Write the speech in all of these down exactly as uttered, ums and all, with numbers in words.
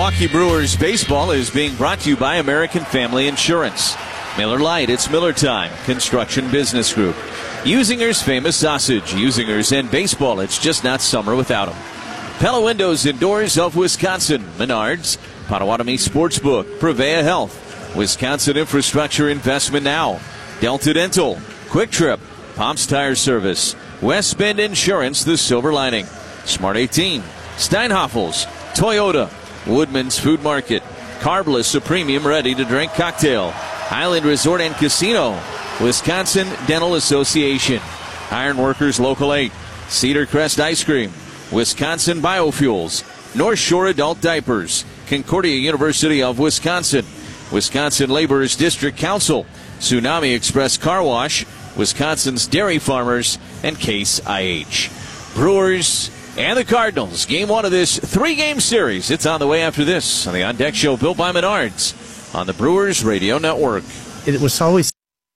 Milwaukee Brewers baseball is being brought to you by American Family Insurance. Miller Lite, it's Miller time. Construction Business Group. Usinger's famous sausage. Usinger's and baseball, it's just not summer without them. Pella Windows and Doors of Wisconsin. Menards. Potawatomi Sportsbook. Prevea Health. Wisconsin Infrastructure Investment Now. Delta Dental. Quick Trip. Pomps Tire Service. West Bend Insurance, the silver lining. Smart eighteen. Steinhoffels. Toyota. Woodman's Food Market. Carbless, a premium ready-to-drink cocktail. Highland Resort and Casino. Wisconsin Dental Association. Ironworkers Local eight. Cedar Crest Ice Cream. Wisconsin Biofuels. North Shore Adult Diapers. Concordia University of Wisconsin. Wisconsin Laborers District Council. Tsunami Express Car Wash. Wisconsin's Dairy Farmers. And Case I H. Brewers and the Cardinals. Game one of this three-game series. It's on the way after this on the On Deck Show, built by Menards on the Brewers Radio Network. It was always...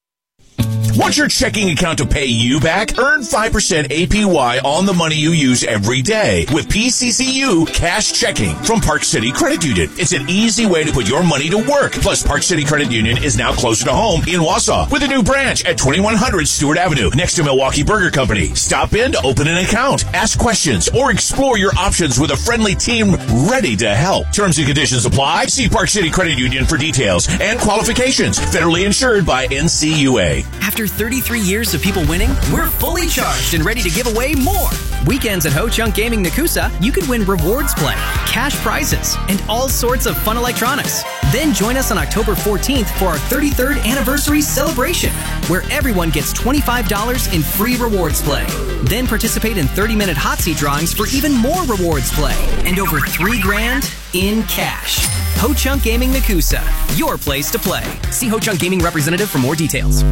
Want your checking account to pay you back? Earn five percent A P Y on the money you use every day with P C C U Cash Checking from Park City Credit Union. It's an easy way to put your money to work. Plus, Park City Credit Union is now closer to home in Wausau with a new branch at twenty-one hundred Stewart Avenue next to Milwaukee Burger Company. Stop in to open an account, ask questions, or explore your options with a friendly team ready to help. Terms and conditions apply. See Park City Credit Union for details and qualifications. Federally insured by N C U A. After thirty-three years of people winning, we're fully charged and ready to give away more. Weekends at Ho Chunk Gaming Nakusa, you could win rewards play, cash prizes, and all sorts of fun electronics. Then join us on October fourteenth for our thirty-third anniversary celebration, where everyone gets twenty-five dollars in free rewards play. Then participate in thirty-minute hot seat drawings for even more rewards play and over three grand in cash. Ho Chunk Gaming Nakusa, your place to play. See Ho Chunk Gaming representative for more details.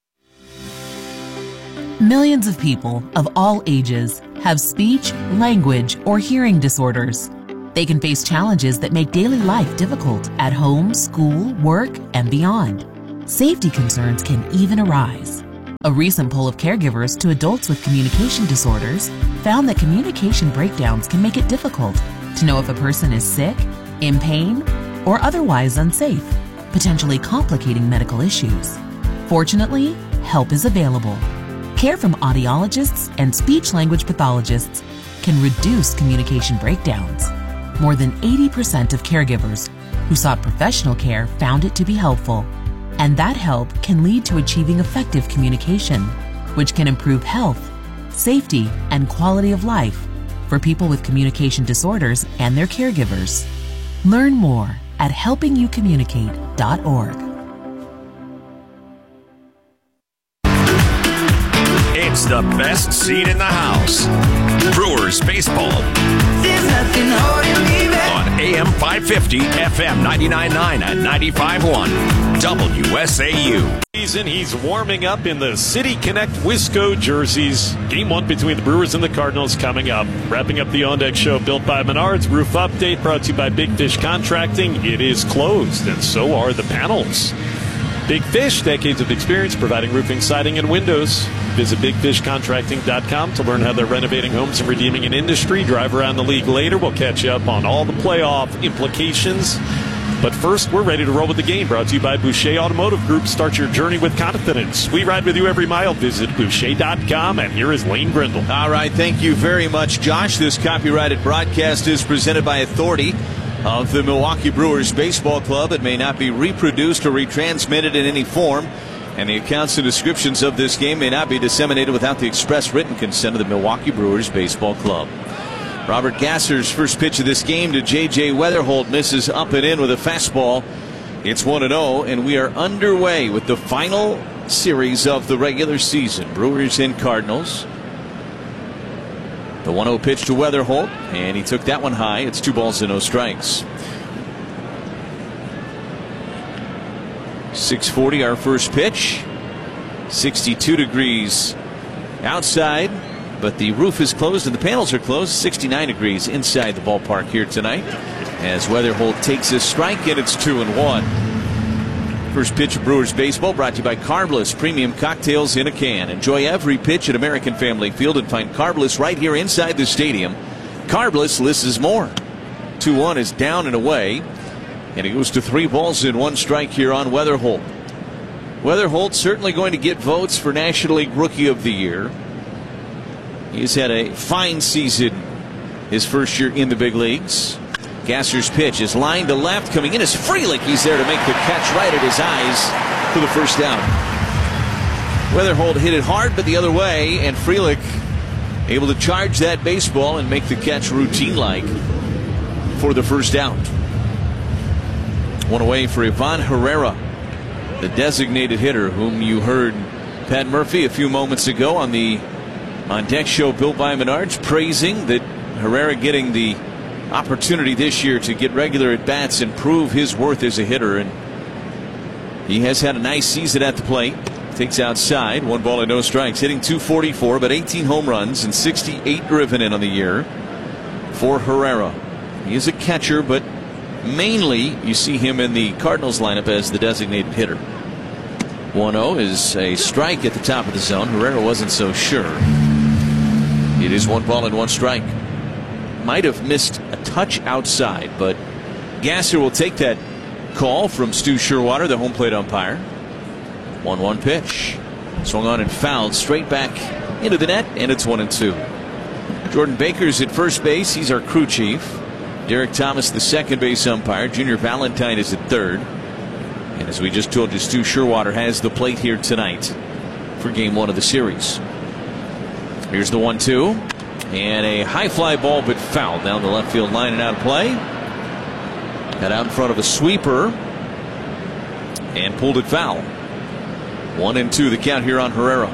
Millions of people of all ages have speech, language, or hearing disorders. They can face challenges that make daily life difficult at home, school, work, and beyond. Safety concerns can even arise. A recent poll of caregivers to adults with communication disorders found that communication breakdowns can make it difficult to know if a person is sick, in pain, or otherwise unsafe, potentially complicating medical issues. Fortunately, help is available. Care from audiologists and speech-language pathologists can reduce communication breakdowns. More than eighty percent of caregivers who sought professional care found it to be helpful. And that help can lead to achieving effective communication, which can improve health, safety, and quality of life for people with communication disorders and their caregivers. Learn more at helping you communicate dot org. It's the best seat in the house. Brewers baseball. There's nothing holding me back. On A M five fifty, F M ninety-nine point nine and ninety-five point one, W S A U. He's warming up in the City Connect Wisco jerseys. Game one between the Brewers and the Cardinals coming up. Wrapping up the On Deck Show, built by Menards. Roof update brought to you by Big Fish Contracting. It is closed, and so are the panels. Big Fish, decades of experience providing roofing, siding, and windows. Visit big fish contracting dot com to learn how they're renovating homes and redeeming an industry. Drive around the league later. We'll catch you up on all the playoff implications. But first, we're ready to roll with the game. Brought to you by Boucher Automotive Group. Start your journey with confidence. We ride with you every mile. Visit boucher dot com. And here is Lane Grindle. All right, thank you very much, Josh. This copyrighted broadcast is presented by authority of the Milwaukee Brewers Baseball Club. It may not be reproduced or retransmitted in any form, and the accounts and descriptions of this game may not be disseminated without the express written consent of the Milwaukee Brewers Baseball Club. Robert Gasser's first pitch of this game to J J Weatherholt misses up and in with a fastball. It's one and oh, and we are underway with the final series of the regular season. Brewers and Cardinals. The one oh pitch to Weatherholt, and he took that one high. It's two balls and no strikes. six forty our first pitch. sixty-two degrees outside, but the roof is closed and the panels are closed. sixty-nine degrees inside the ballpark here tonight as Weatherholt takes a strike, and it's two and one. First pitch of Brewers baseball brought to you by Carbliss, premium cocktails in a can. Enjoy every pitch at American Family Field and find Carbliss right here inside the stadium. Carbliss, less is more. two one is down and away. And he goes to three balls and one strike here on Weatherholt. Weatherholt certainly going to get votes for National League Rookie of the Year. He's had a fine season his first year in the big leagues. Gasser's pitch is lined to left. Coming in is Frelick. He's there to make the catch right at his eyes for the first out. Weatherholt hit it hard, but the other way, and Frelick able to charge that baseball and make the catch routine-like for the first out. One away for Ivan Herrera, the designated hitter, whom you heard Pat Murphy a few moments ago on the On Deck show built by Menards, praising that Herrera getting the opportunity this year to get regular at bats and prove his worth as a hitter. And he has had a nice season at the plate. Takes outside, one ball and no strikes, hitting two forty-four, but eighteen home runs and sixty-eight driven in on the year for Herrera. He is a catcher, but mainly you see him in the Cardinals lineup as the designated hitter. one oh is a strike at the top of the zone. Herrera wasn't so sure. It is one ball and one strike. Might have missed a touch outside, but Gasser will take that call from Stu Sherwater, the home plate umpire. one one pitch. Swung on and fouled straight back into the net, and it's one and two. Jordan Baker's at first base. He's our crew chief. Derek Thomas, the second base umpire. Junior Valentine is at third. And as we just told you, Stu Sherwater has the plate here tonight for game one of the series. Here's the one two. And a high fly ball, but fouled down the left field line and out of play. Got out in front of a sweeper and pulled it foul. One and two the count here on Herrera.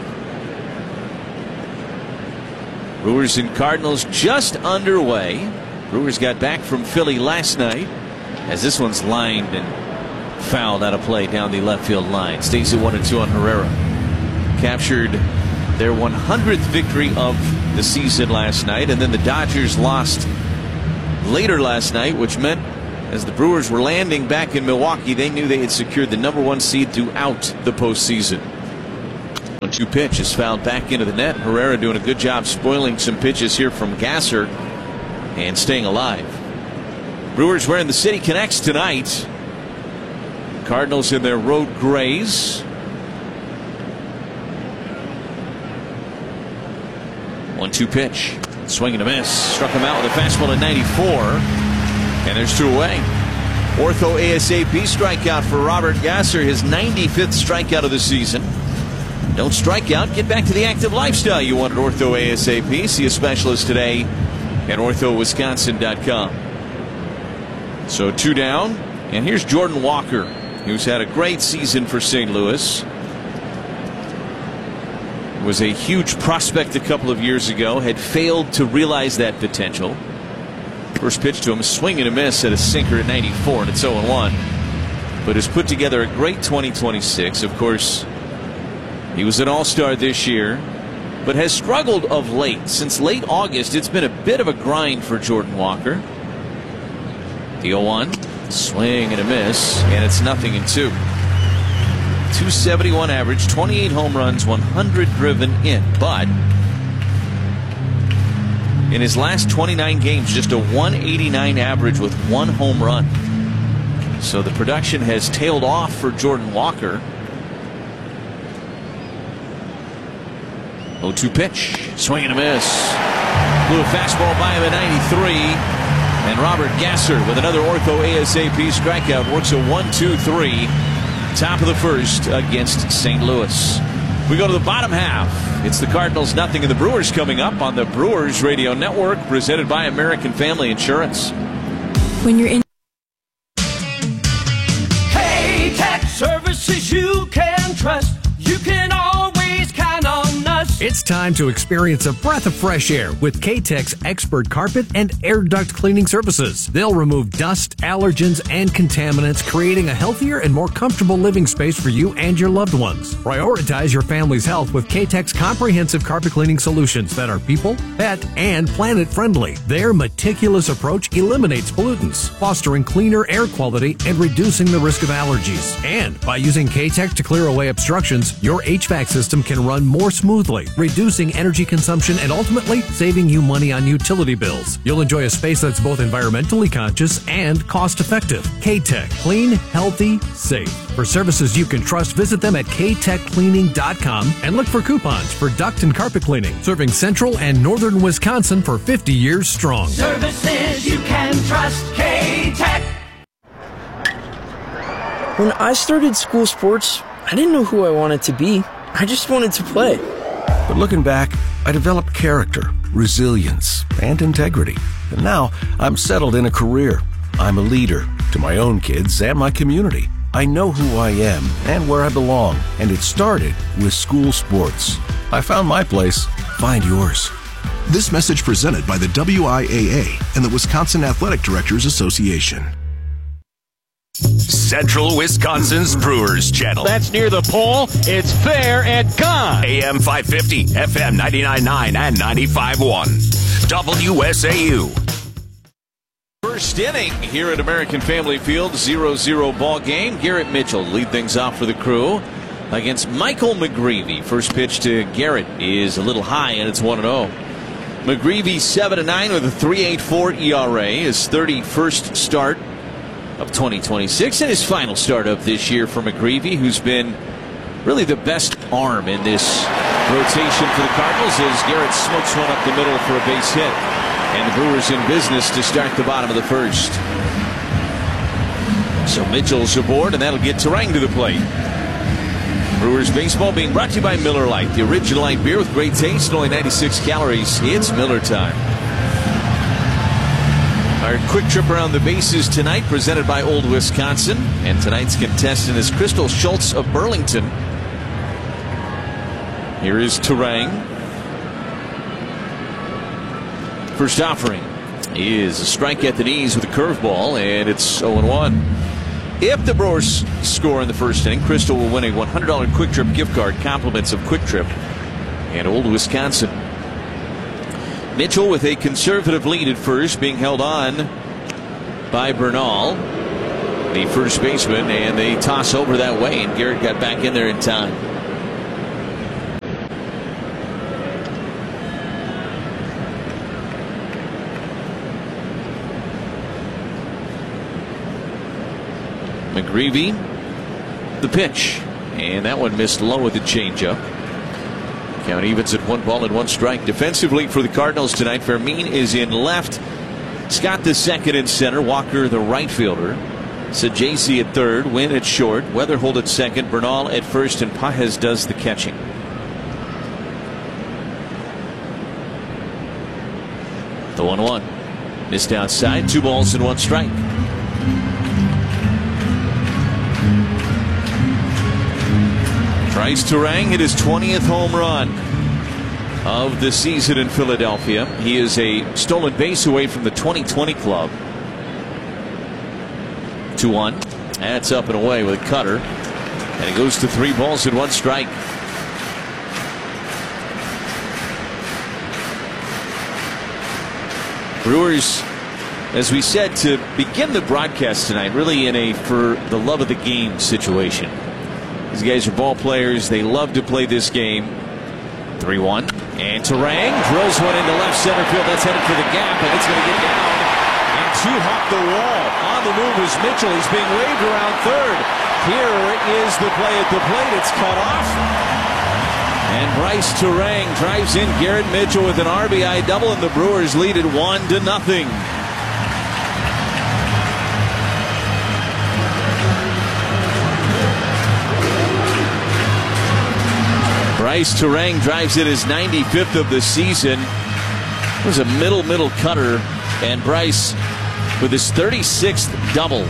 Brewers and Cardinals just underway. Brewers got back from Philly last night as this one's lined and fouled out of play down the left field line. Stays at one and two on Herrera. Captured their one hundredth victory of the season last night, and then the Dodgers lost later last night, which meant as the Brewers were landing back in Milwaukee, they knew they had secured the number one seed throughout the postseason. one two pitch is fouled back into the net. Herrera doing a good job spoiling some pitches here from Gasser and staying alive. Brewers wearing the City Connects tonight. Cardinals in their road grays. one two pitch. Swing and a miss. Struck him out with a fastball at ninety-four. And there's two away. Ortho ASAP strikeout for Robert Gasser, his ninety-fifth strikeout of the season. Don't strike out. Get back to the active lifestyle you want at Ortho ASAP. See a specialist today at ortho wisconsin dot com. So two down. And here's Jordan Walker, who's had a great season for Saint Louis. Was a huge prospect a couple of years ago. Had failed to realize that potential. First pitch to him, a swing and a miss at a sinker at ninety-four, and it's oh and one. But has put together a great twenty twenty-six. Of course, he was an all-star this year, but has struggled of late. Since late August, it's been a bit of a grind for Jordan Walker. The oh one, swing and a miss, and it's nothing in two. two seventy-one average, twenty-eight home runs, one hundred driven in, but in his last twenty-nine games, just a one eighty-nine average with one home run. So the production has tailed off for Jordan Walker. oh two pitch. Swing and a miss. Blew a fastball by him at ninety-three. And Robert Gasser with another Ortho ASAP strikeout. Works a one two three. Top of the first against Saint Louis. We go to the bottom half. It's the Cardinals nothing and the Brewers coming up on the Brewers Radio Network, presented by American Family Insurance. When you're in K-Tech services you can trust. You can always count on us. It's time to experience a breath of fresh air with K-Tech's expert carpet and air duct cleaning services. They'll remove dust, allergens, and contaminants, creating a healthier and more comfortable living space for you and your loved ones. Prioritize your family's health with K-Tech's comprehensive carpet cleaning solutions that are people, pet, and planet friendly. Their meticulous approach eliminates pollutants, fostering cleaner air quality and reducing the risk of allergies. And by using K-Tech to clear away obstructions, your H V A C system can run more smoothly, reducing energy consumption and ultimately saving you money on utility bills. You'll enjoy a space that's both environmentally conscious and cost-effective. K-Tech. Clean, healthy, safe. For services you can trust, visit them at k tech cleaning dot com and look for coupons for duct and carpet cleaning. Serving central and northern Wisconsin for fifty years strong. Services you can trust. K-Tech. When I started school sports, I didn't know who I wanted to be. I just wanted to play. But looking back, I developed character, resilience, and integrity. And now I'm settled in a career. I'm a leader to my own kids and my community. I know who I am and where I belong, and it started with school sports. I found my place. Find yours. This message presented by the W I A A and the Wisconsin Athletic Directors Association. Central Wisconsin's Brewers Channel. That's near the pole. It's fair and gone. A M five fifty, F M ninety-nine point nine and ninety-five point one. W S A U. First inning here at American Family Field, zero zero ball game. Garrett Mitchell lead things off for the Crew against Michael McGreevy. First pitch to Garrett is a little high, and it's one and oh. McGreevy seven to nine with a three point eight four E R A. His thirty-first start of twenty twenty-six and his final start of this year for McGreevy, who's been really the best arm in this rotation for the Cardinals as Garrett smokes one up the middle for a base hit. And the Brewers in business to start the bottom of the first. So Mitchell's aboard, and that'll get Turang to the plate. Brewers baseball being brought to you by Miller Lite, the original light beer with great taste and only ninety-six calories. It's Miller time. Our quick trip around the bases tonight presented by Old Wisconsin. And tonight's contestant is Crystal Schultz of Burlington. Here is Turang. First offering is a strike at the knees with a curveball, and it's oh and one. If the Brewers score in the first inning, Crystal will win a one hundred dollars Quick Trip gift card, compliments of Quick Trip and Old Wisconsin. Mitchell with a conservative lead at first, being held on by Bernal, the first baseman, and they toss over that way, and Garrett got back in there in time. McGreevy, the pitch, and that one missed low with the changeup. Count evens at one ball and one strike. Defensively for the Cardinals tonight, Fermin is in left, Scott the second in center, Walker the right fielder, Sajazi at third, Wynn at short, Weatherhold at second, Bernal at first, and Pajes does the catching. The one one missed outside, two balls and one strike. Bryce Turang hit his twentieth home run of the season in Philadelphia. He is a stolen base away from the twenty twenty club. two one. That's up and away with a cutter. And it goes to three balls and one strike. Brewers, as we said, to begin the broadcast tonight, really in a for the love of the game situation. These guys are ball players. They love to play this game. three one. And Turang drills one into left center field. That's headed for the gap, and it's going to get down and two-hop the wall. On the move is Mitchell. He's being waved around third. Here is the play at the plate. It's cut off. And Bryce Turang drives in Garrett Mitchell with an R B I double, and the Brewers lead it one to nothing. Bryce Turang drives in his ninety-fifth of the season. It was a middle, middle cutter. And Bryce with his thirty-sixth double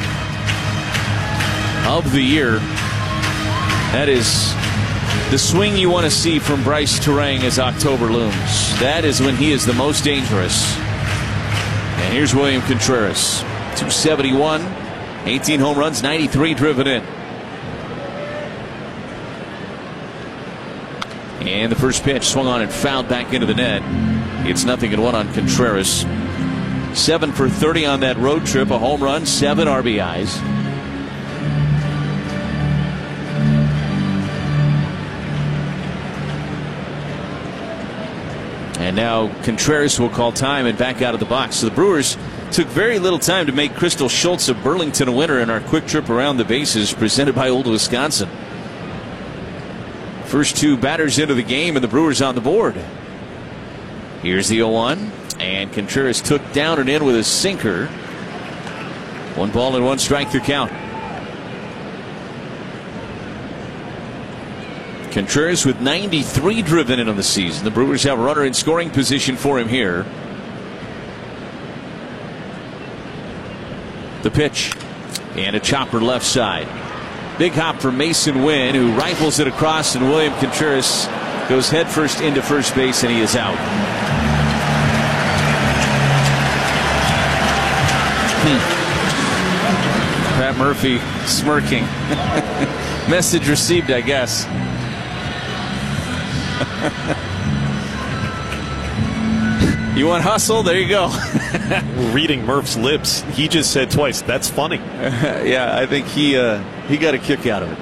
of the year. That is the swing you want to see from Bryce Turang as October looms. That is when he is the most dangerous. And here's William Contreras. two seventy-one, eighteen home runs, ninety-three driven in. And the first pitch swung on and fouled back into the net. It's nothing and one on Contreras. seven for thirty on that road trip. A home run, seven R B Is. And now Contreras will call time and back out of the box. So the Brewers took very little time to make Crystal Schultz of Burlington a winner in our quick trip around the bases presented by Old Wisconsin. First two batters into the game and the Brewers on the board. Here's the oh one, and Contreras took down and in with a sinker. One ball and one strike through count. Contreras with ninety-three driven in on the season. The Brewers have a runner in scoring position for him here. The pitch and a chopper left side. Big hop for Mason Wynn, who rifles it across, and William Contreras goes headfirst into first base, and he is out. Hmm. Pat Murphy smirking. Message received, I guess. You want hustle? There you go. Reading Murph's lips, he just said twice, that's funny. Yeah, I think he uh, he got a kick out of it.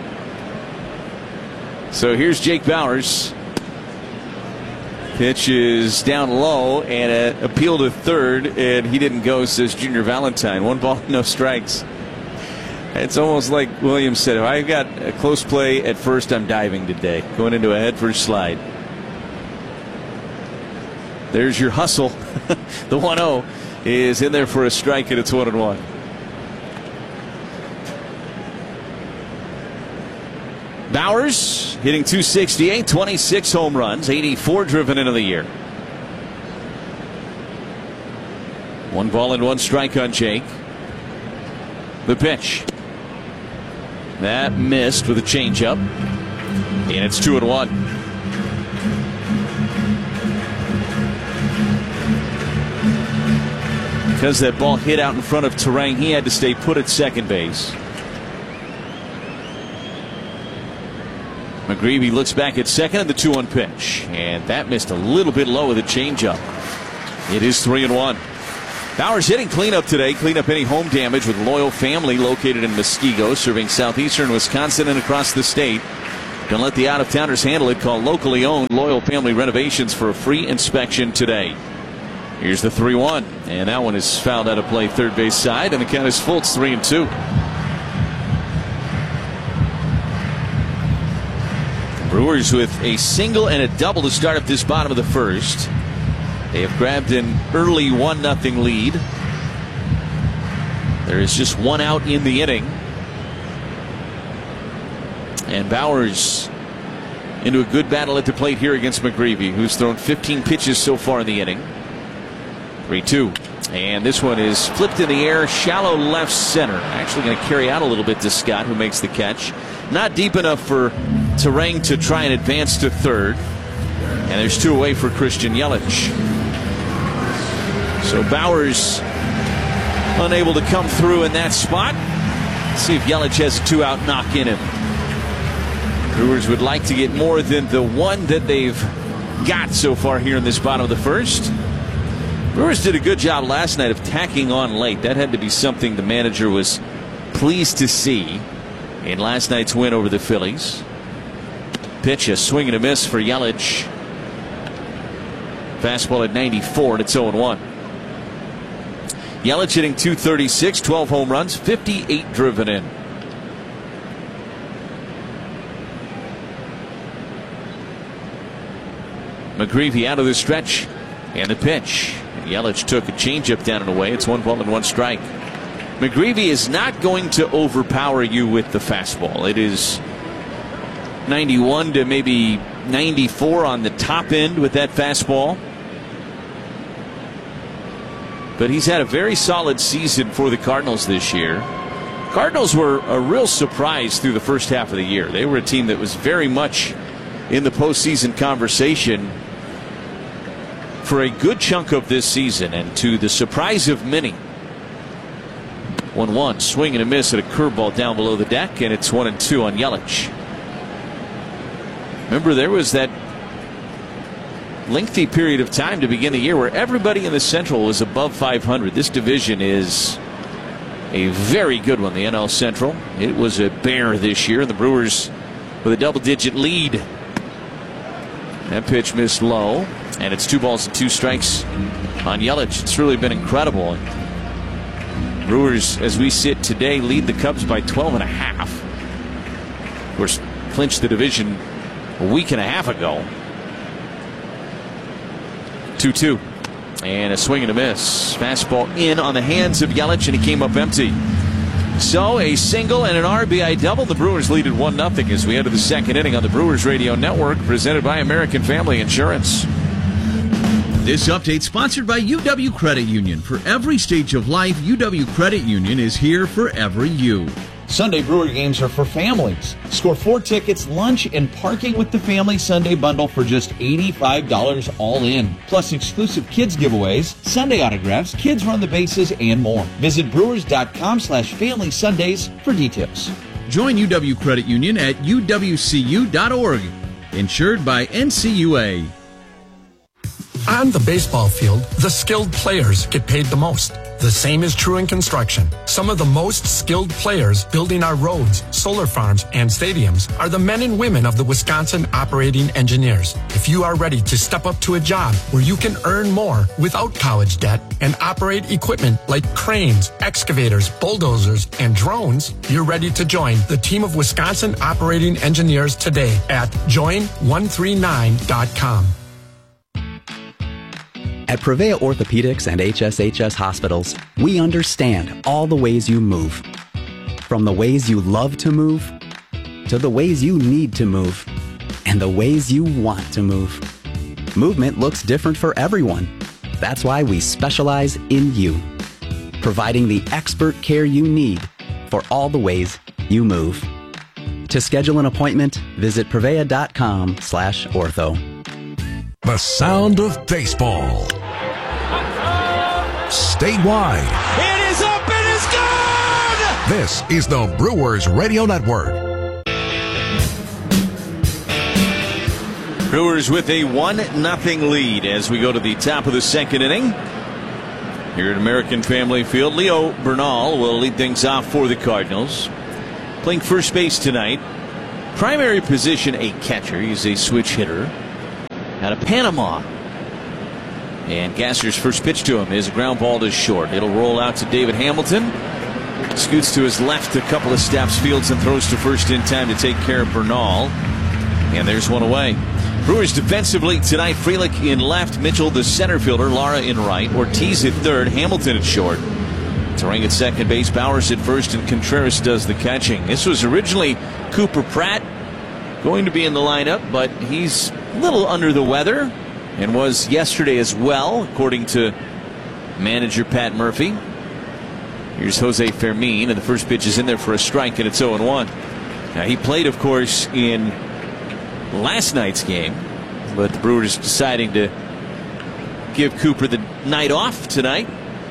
So here's Jake Bauers. Pitch is down low and an appeal to third, and he didn't go, says Junior Valentine. One ball, no strikes. It's almost like Williams said, if I got a close play at first, I'm diving today, going into a head first slide. There's your hustle. The one oh is in there for a strike, and it's one and one. Bauers hitting two sixty-eight, twenty-six home runs, eighty-four driven into the year. One ball and one strike on Jake. The pitch. That missed with a changeup. And it's two and one. Because that ball hit out in front of Terang, he had to stay put at second base. McGreevy looks back at second, and the two one pitch. And that missed a little bit low with a changeup. It is three and one. Bauers hitting cleanup today. Clean up any home damage with Loyal Family, located in Muskego, serving southeastern Wisconsin and across the state. Don't let the out-of-towners handle it. Call locally owned Loyal Family Renovations for a free inspection today. Here's the three one, and that one is fouled out of play third base side, and the count is full. It's three and two. Brewers with a single and a double to start up this bottom of the first. They have grabbed an early one nothing lead. There is just one out in the inning. And Bauers into a good battle at the plate here against McGreevy, who's thrown fifteen pitches so far in the inning. three two. And this one is flipped in the air, shallow left center. Actually going to carry out a little bit to Scott, who makes the catch. Not deep enough for Terang to try and advance to third. And there's two away for Christian Yelich. So Bauers unable to come through in that spot. Let's see if Yelich has a two out knock in him. Brewers would like to get more than the one that they've got so far here in this bottom of the first. Brewers did a good job last night of tacking on late. That had to be something the manager was pleased to see in last night's win over the Phillies. Pitch, a swing and a miss for Yelich. Fastball at ninety-four, and it's oh and one. Yelich hitting two thirty-six, twelve home runs, fifty-eight driven in. McGreevy out of the stretch, and the pitch. Yelich took a changeup down and away. It's one ball and one strike. McGreevy is not going to overpower you with the fastball. It is ninety-one to maybe ninety-four on the top end with that fastball. But he's had a very solid season for the Cardinals this year. Cardinals were a real surprise through the first half of the year. They were a team that was very much in the postseason conversation for a good chunk of this season, and to the surprise of many. one one, swing and a miss at a curveball down below the deck, and it's one and two on Yelich. Remember, there was that lengthy period of time to begin the year where everybody in the Central was above five hundred. This division is a very good one, the N L Central. It was a bear this year, and the Brewers with a double-digit lead. That pitch missed low, And it's two balls and two strikes on Yelich. It's really been incredible. Brewers, as we sit today, lead the Cubs by twelve and a half. Of course, clinched the division a week and a half ago. two two. And a swing and a miss. Fastball in on the hands of Yelich, and he came up empty. So a single and an R B I double. The Brewers lead at one nothing as we head to the second inning on the Brewers Radio Network, presented by American Family Insurance. This update sponsored by U W Credit Union. For every stage of life, U W Credit Union is here for every you. Sunday Brewer games are for families. Score four tickets, lunch, and parking with the Family Sunday Bundle for just eighty-five dollars all in. Plus exclusive kids giveaways, Sunday autographs, kids run the bases, and more. Visit brewers.com slash family Sundays for details. Join U W Credit Union at U W C U dot org. Insured by N C U A. On the baseball field, the skilled players get paid the most. The same is true in construction. Some of the most skilled players building our roads, solar farms, and stadiums are the men and women of the Wisconsin Operating Engineers. If you are ready to step up to a job where you can earn more without college debt and operate equipment like cranes, excavators, bulldozers, and drones, you're ready to join the team of Wisconsin Operating Engineers today at join one three nine dot com. At Prevea Orthopedics and H S H S Hospitals, we understand all the ways you move. From the ways you love to move, to the ways you need to move, and the ways you want to move. Movement looks different for everyone. That's why we specialize in you, providing the expert care you need for all the ways you move. To schedule an appointment, visit prevea.com slash ortho. The sound of baseball. Statewide. It is up, it is gone! This is the Brewers Radio Network. Brewers with a one nothing lead as we go to the top of the second inning. Here at American Family Field, Leo Bernal will lead things off for the Cardinals. Playing first base tonight. Primary position, a catcher. He's a switch hitter out of Panama. And Gasser's first pitch to him is a ground ball to short. It'll roll out to David Hamilton. Scoots to his left a couple of steps, fields and throws to first in time to take care of Bernal. And there's one away. Brewers defensively tonight, Frelick in left, Mitchell the center fielder, Lara in right, Ortiz at third, Hamilton at short. Throwing at second base, Bowers at first, and Contreras does the catching. This was originally Cooper Pratt going to be in the lineup, but he's a little under the weather and was yesterday as well, according to manager Pat Murphy. Here's Jose Fermin, and the first pitch is in there for a strike, and it's oh and one. Now, he played, of course, in last night's game, but the Brewers deciding to give Cooper the night off tonight.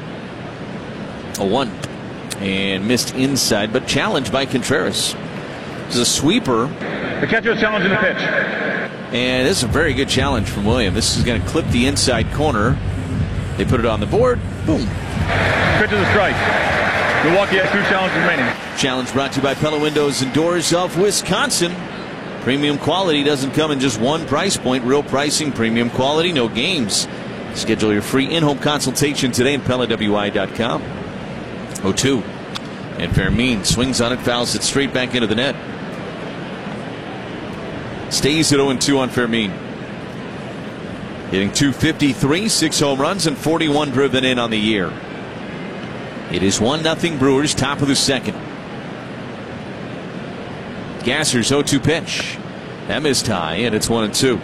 A one, and missed inside, but challenged by Contreras. This is a sweeper. The catcher is challenging the pitch. And this is a very good challenge from William. This is going to clip the inside corner. They put it on the board. Boom. Pitch is a strike. Milwaukee has two challenges remaining. Challenge brought to you by Pella Windows and Doors of Wisconsin. Premium quality doesn't come in just one price point. Real pricing, premium quality, no games. Schedule your free in-home consultation today at Pella W I dot com. oh two. And Fermin swings on it, fouls it straight back into the net. Stays at oh and two on Fermin. Hitting two fifty-three, six home runs, and forty-one driven in on the year. It is one nothing Brewers, top of the second. Gasser's oh two pitch. That missed high, and it's one and two.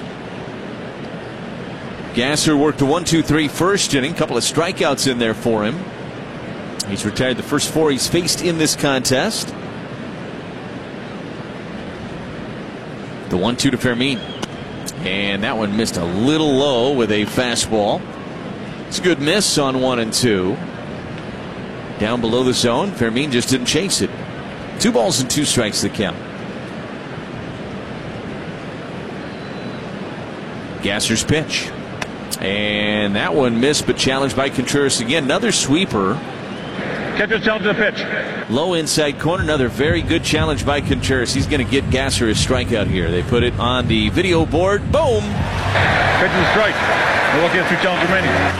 Gasser worked a one two three first inning. Couple of strikeouts in there for him. He's retired the first four he's faced in this contest. The one two to Fermin. And that one missed a little low with a fastball. It's a good miss on one and two. Down below the zone. Fermin just didn't chase it. Two balls and two strikes the count. Gasser's pitch. And that one missed, but challenged by Contreras again. Another sweeper. Catcher challenge the pitch. Low inside corner. Another very good challenge by Contreras. He's going to get Gasser a strikeout here. They put it on the video board. Boom. Pitch is a strike. Milwaukee has two challenges remaining.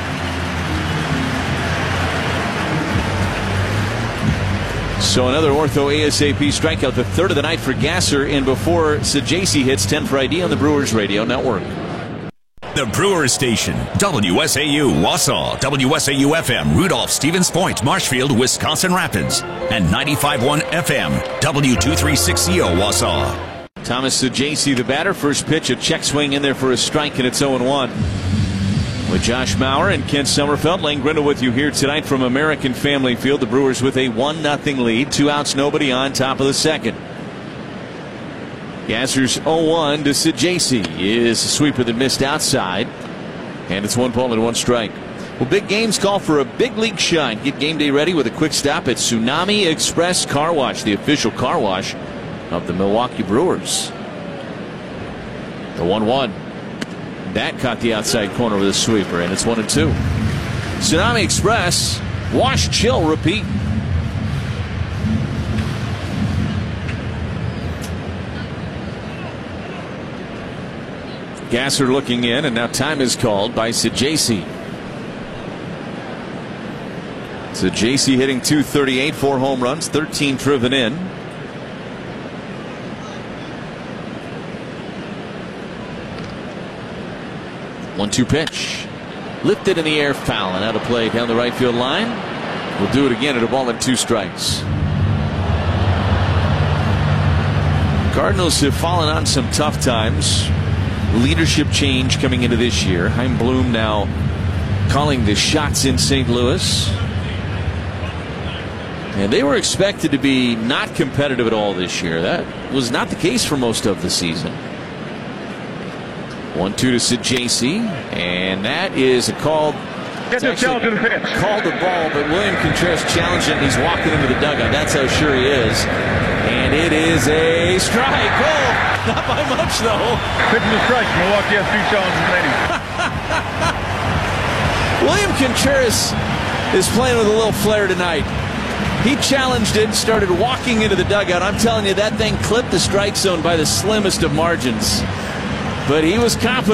So another Ortho ASAP strikeout, the third of the night for Gasser, and before Sajacy hits ten for I D on the Brewers Radio Network. The Brewers Station, W S A U Wausau, W S A U F M, Rudolph, Stevens Point, Marshfield, Wisconsin Rapids, and ninety-five point one F M, W two thirty-six C O Wausau. Thomas Sajacy, the batter, first pitch, a check swing in there for a strike, and it's oh and one. With Josh Mauer and Ken Sommerfeld, Lane Grindle with you here tonight from American Family Field. The Brewers with a one nothing lead, two outs, nobody on, top of the second. Gasser's oh one to Sajacy is a sweeper that missed outside, and it's one ball and one strike. Well, big games call for a big league shine. Get game day ready with a quick stop at Tsunami Express Car Wash, the official car wash of the Milwaukee Brewers. The one one. That caught the outside corner with a sweeper, and it's one and two. Tsunami Express, wash, chill, repeat. Gasser looking in, and now time is called by Sajacy. Sajacy hitting two thirty-eight, four home runs, thirteen driven in. one two pitch. Lifted in the air, foul, and out of play down the right field line. We'll do it again at a ball and two strikes. Cardinals have fallen on some tough times. Leadership change coming into this year. Chaim Bloom now calling the shots in Saint Louis. And they were expected to be not competitive at all this year. That was not the case for most of the season. one two to Sajacy, and that is a call. Called the ball, but William Contreras challenged it, and he's walking into the dugout. That's how sure he is. And it is a strike. Oh, not by much, though. Pitching a strike. Milwaukee has three challenges remaining. William Contreras is playing with a little flair tonight. He challenged it, started walking into the dugout. I'm telling you, that thing clipped the strike zone by the slimmest of margins. But he was confident.